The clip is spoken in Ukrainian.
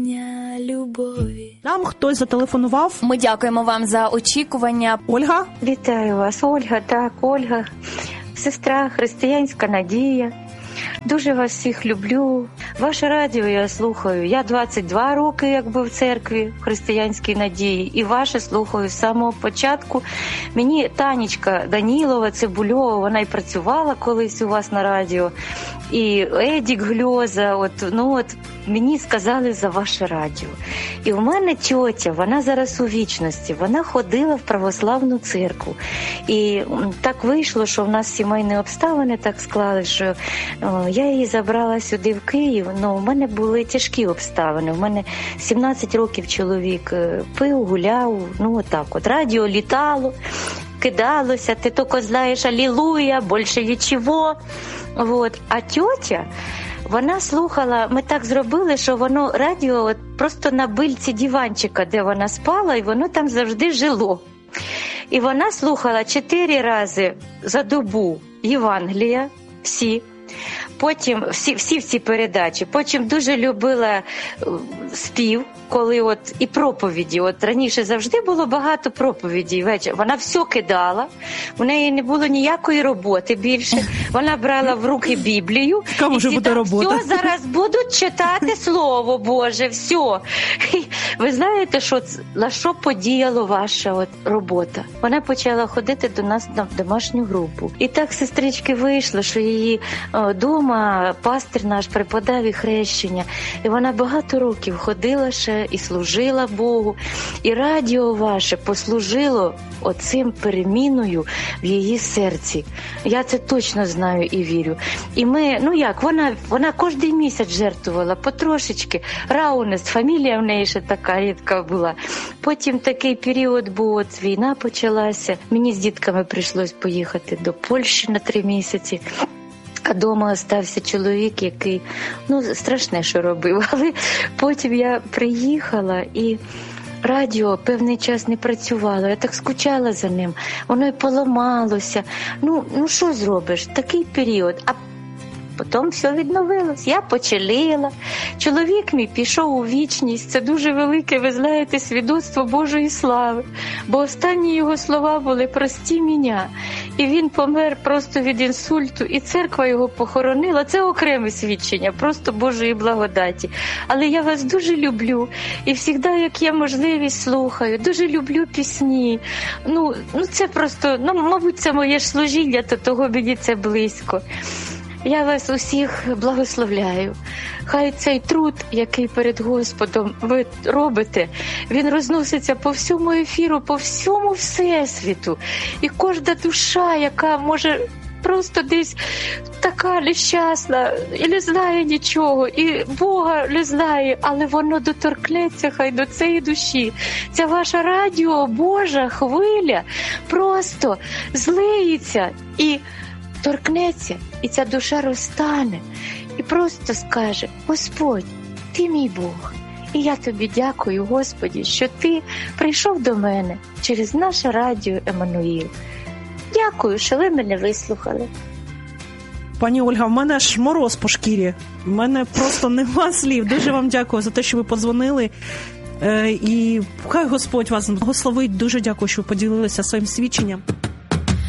Любові. Нам хтось зателефонував. Ми дякуємо вам за очікування. Ольга? Вітаю вас, Ольга. Так, Ольга, сестра, християнська надія. Дуже вас всіх люблю. Ваше радіо я слухаю. Я 22 роки якби в церкві християнській надії. І ваше слухаю з самого початку. Мені Танечка Данілова, Цибульова, вона й працювала колись у вас на радіо. І Едік Гльоза, мені сказали за ваше радіо. І у мене тьотя, вона зараз у вічності, вона ходила в православну церкву. І так вийшло, що в нас сімейні обставини так склали, що я її забрала сюди в Київ. У мене були тяжкі обставини. У мене 17 років чоловік пив, гуляв, Радіо літало, кидалося, ти тільки знаєш алілуя, більше нічого. А тьотя, вона слухала, ми так зробили, що воно радіо просто на бильці диванчика, де вона спала, і воно там завжди жило. І вона слухала 4 рази за добу Євангелія, всі. Потім всі передачі. Потім дуже любила спів, коли і проповіді. Раніше завжди було багато проповідей ввечері. Вона все кидала, у неї не було ніякої роботи більше. Вона брала в руки Біблію. Кому ж буде робота? Все, зараз будуть читати Слово Боже, все. І ви знаєте, на що подіяла ваша робота? Вона почала ходити до нас на домашню групу. І так, сестрички, вийшло, що її дома пастир наш преподав і хрещення. І вона багато років ходила ще і служила Богу. І радіо ваше послужило оцим переміною в її серці. Я це точно знаю і вірю. І ми, вона кожен місяць жертвувала потрошечки. Раунес, фамілія в неї ще така рідка була. Потім такий період був, війна почалася. Мені з дітками прийшлось поїхати до Польщі на 3 місяці. А дома остався чоловік, який, страшне, що робив. Але потім я приїхала і радіо певний час не працювало. Я так скучала за ним. Воно й поламалося. Що зробиш? Такий період. А потім все відновилось. Я почалила. Чоловік мій пішов у вічність. Це дуже велике, ви знаєте, свідоцтво Божої слави. Бо останні його слова були «прости мене». І він помер просто від інсульту, і церква його похоронила. Це окреме свідчення, просто Божої благодаті. Але я вас дуже люблю. І завжди, як є можливість, слухаю. Дуже люблю пісні. Це просто, мабуть, це моє ж служіння, то того мені це близько. Я вас усіх благословляю. Хай цей труд, який перед Господом ви робите, він розноситься по всьому ефіру, по всьому всесвіту. І кожна душа, яка може просто десь така нещасна і не знає нічого, і Бога не знає, але воно доторкнеться хай до цієї душі. Ця ваша радіо, Божа хвиля просто злиється і торкнеться, і ця душа розтане, і просто скаже: Господь, ти мій Бог, і я тобі дякую, Господі, що ти прийшов до мене через наше радіо Еммануїл. Дякую, що ви мене вислухали. Пані Ольга, в мене аж мороз по шкірі. В мене просто нема слів. Дуже вам дякую за те, що ви подзвонили. І хай Господь вас благословить. Дуже дякую, що ви поділилися своїм свідченням.